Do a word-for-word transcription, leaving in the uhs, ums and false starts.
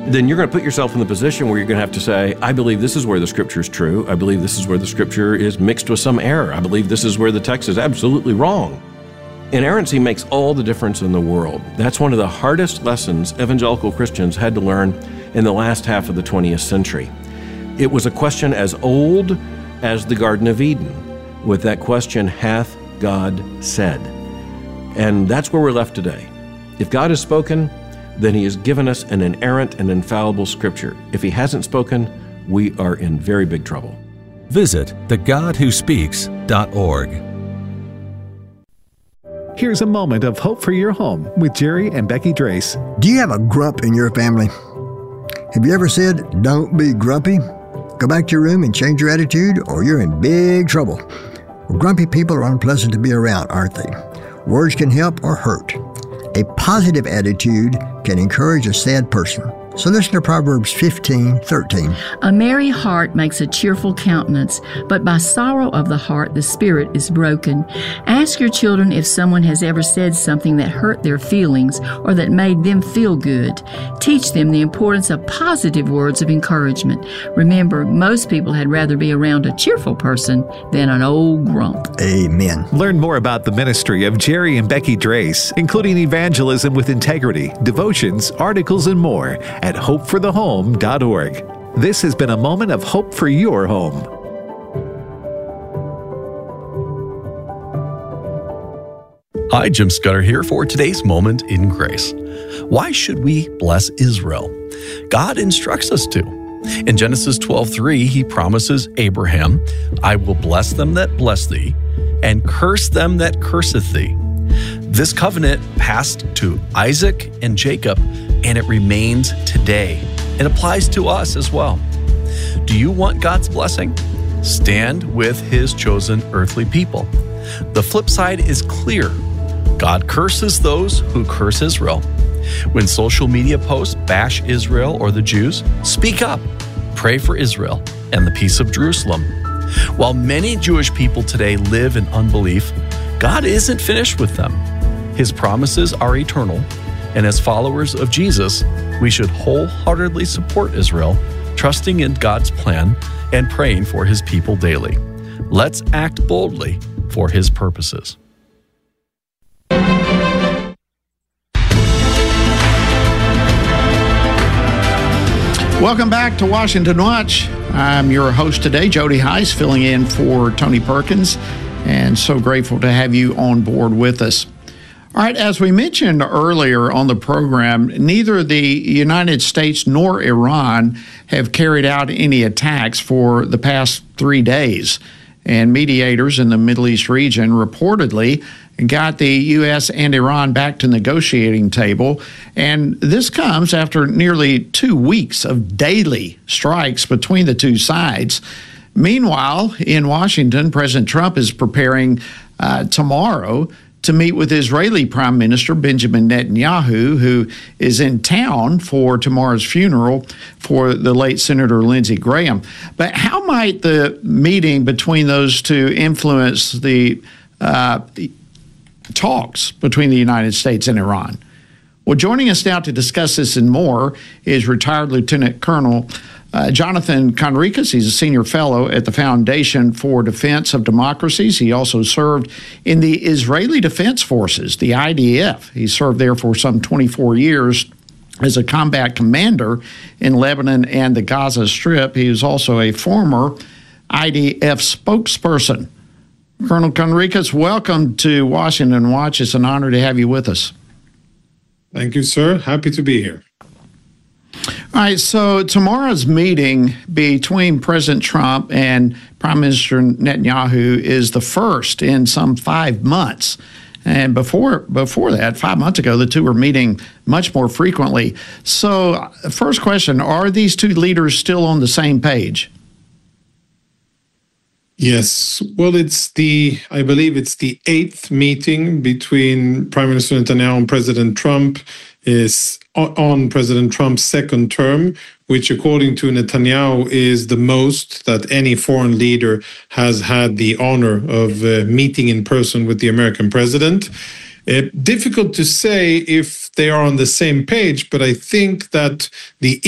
then you're going to put yourself in the position where you're going to have to say, I believe this is where the Scripture is true. I believe this is where the Scripture is mixed with some error. I believe this is where the text is absolutely wrong. Inerrancy makes all the difference in the world. That's one of the hardest lessons evangelical Christians had to learn in the last half of the twentieth century. It was a question as old as the Garden of Eden, with that question, hath God said? And that's where we're left today. If God has spoken, then he has given us an inerrant and infallible Scripture. If he hasn't spoken, we are in very big trouble. Visit the god who speaks dot org. Here's a moment of hope for your home with Jerry and Becky Drace. Do you have a grump in your family? Have you ever said, don't be grumpy? Go back to your room and change your attitude, or you're in big trouble. Well, grumpy people are unpleasant to be around, aren't they? Words can help or hurt. A positive attitude can encourage a sad person. So listen to Proverbs fifteen thirteen. A merry heart makes a cheerful countenance, but by sorrow of the heart the spirit is broken. Ask your children if someone has ever said something that hurt their feelings or that made them feel good. Teach them the importance of positive words of encouragement. Remember, most people had rather be around a cheerful person than an old grump. Amen. Learn more about the ministry of Jerry and Becky Drace, including evangelism with integrity, devotions, articles, and more at hope for the home dot org. This has been a moment of hope for your home. Hi, Jim Scudder here for today's Moment in Grace. Why should we bless Israel? God instructs us to. In Genesis twelve three, he promises Abraham, I will bless them that bless thee, and curse them that curseth thee. This covenant passed to Isaac and Jacob, and it remains today. It applies to us as well. Do you want God's blessing? Stand with his chosen earthly people. The flip side is clear. God curses those who curse Israel. When social media posts bash Israel or the Jews, speak up. Pray for Israel and the peace of Jerusalem. While many Jewish people today live in unbelief, God isn't finished with them. His promises are eternal, and as followers of Jesus, we should wholeheartedly support Israel, trusting in God's plan and praying for his people daily. Let's act boldly for his purposes. Welcome back to Washington Watch. I'm your host today, Jody Heiss, filling in for Tony Perkins, and so grateful to have you on board with us. All right, as we mentioned earlier on the program, neither the United States nor Iran have carried out any attacks for the past three days. And mediators in the Middle East region reportedly got the U S and Iran back to the negotiating table. And this comes after nearly two weeks of daily strikes between the two sides. Meanwhile, in Washington, President Trump is preparing uh, tomorrow to meet with Israeli Prime Minister Benjamin Netanyahu, who is in town for tomorrow's funeral for the late Senator Lindsey Graham. But how might the meeting between those two influence the, uh, the talks between the United States and Iran? Well, joining us now to discuss this and more is retired Lieutenant Colonel Uh, Jonathan Conricus. He's a senior fellow at the Foundation for Defense of Democracies. He also served in the Israeli Defense Forces, the I D F. He served there for some twenty-four years as a combat commander in Lebanon and the Gaza Strip. He is also a former I D F spokesperson. Colonel Conricus, welcome to Washington Watch. It's an honor to have you with us. Thank you, sir. Happy to be here. All right, so tomorrow's meeting between President Trump and Prime Minister Netanyahu is the first in some five months. And before before that, five months ago, the two were meeting much more frequently. So first question, are these two leaders still on the same page? Yes. Well, it's the, I believe it's the eighth meeting between Prime Minister Netanyahu and President Trump is on President Trump's second term, which according to Netanyahu is the most that any foreign leader has had the honor of uh, meeting in person with the American president. Uh, difficult to say if they are on the same page, but I think that the